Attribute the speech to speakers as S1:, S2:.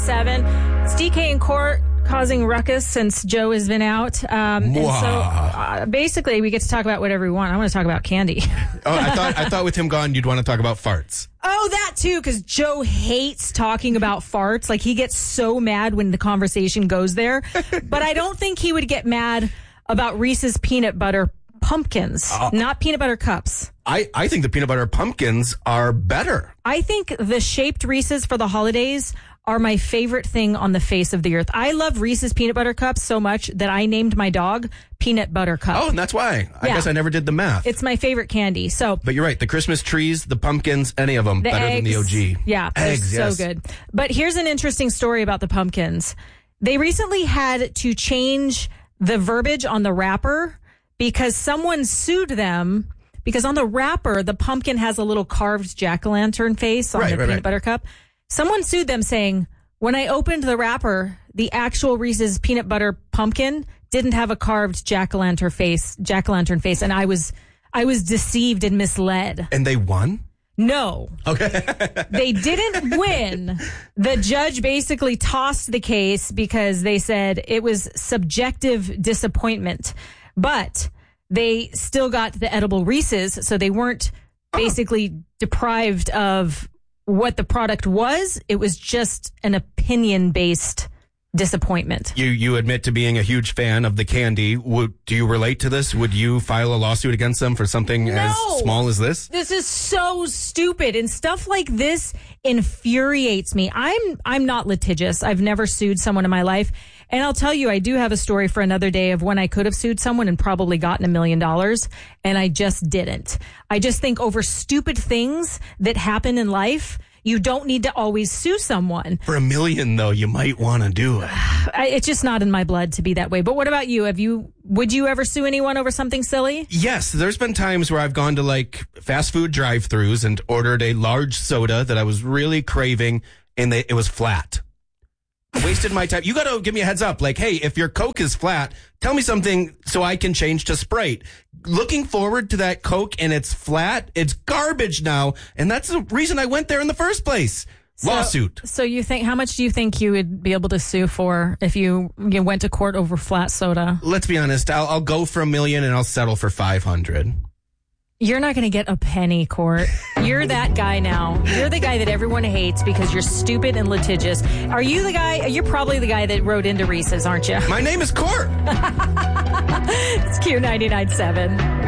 S1: 99.7. It's DK in court causing ruckus since Joe has been out. And so basically we get to talk about whatever we want. I want to talk about candy.
S2: I thought with him gone, you'd want to talk about farts.
S1: Oh, that too, because Joe hates talking about farts. Like, he gets so mad when the conversation goes there. But I don't think he would get mad about Reese's peanut butter pumpkins, not peanut butter cups.
S2: I think the peanut butter pumpkins are better.
S1: I think the shaped Reese's for the holidays are my favorite thing on the face of the earth. I love Reese's peanut butter cups so much that I named my dog Peanut Butter Cup.
S2: Oh, and that's why. I guess I never did the math.
S1: It's my favorite candy. But
S2: you're right. The Christmas trees, the pumpkins, any of them, better than the OG.
S1: Yeah,
S2: eggs,
S1: so good. But here's an interesting story about the pumpkins. They recently had to change the verbiage on the wrapper because someone sued them. Because on the wrapper, the pumpkin has a little carved jack-o'-lantern face on the peanut butter cup. Someone sued them saying, when I opened the wrapper, the actual Reese's peanut butter pumpkin didn't have a carved jack-o'-lantern face, and I was deceived and misled.
S2: And they won?
S1: No.
S2: Okay.
S1: They didn't win. The judge basically tossed the case because they said it was subjective disappointment. But they still got the edible Reese's, so they weren't basically deprived of what the product was. It was just an opinion-based disappointment.
S2: You admit to being a huge fan of the candy. Do you relate to this? Would you file a lawsuit against them for something as small as this?
S1: This is so stupid, and stuff like this infuriates me. I'm not litigious. I've never sued someone in my life. And I'll tell you, I do have a story for another day of when I could have sued someone and probably gotten $1 million, and I just didn't. I just think over stupid things that happen in life, you don't need to always sue someone.
S2: For $1 million, though, you might want to do it.
S1: It's just not in my blood to be that way. But what about you? Would you ever sue anyone over something silly?
S2: Yes. There's been times where I've gone to like fast food drive-thrus and ordered a large soda that I was really craving, and it was flat. I wasted my time. You got to give me a heads up. Like, hey, if your Coke is flat, tell me something so I can change to Sprite. Looking forward to that Coke and it's flat. It's garbage now. And that's the reason I went there in the first place. Lawsuit.
S1: So you think, how much do you think you would be able to sue for if you went to court over flat soda?
S2: Let's be honest. I'll go for $1 million and I'll settle for 500.
S1: You're not going to get a penny, Court. You're that guy now. You're the guy that everyone hates because you're stupid and litigious. Are you the guy? You're probably the guy that wrote into Reese's, aren't you?
S2: My name is Court.
S1: It's Q99.7.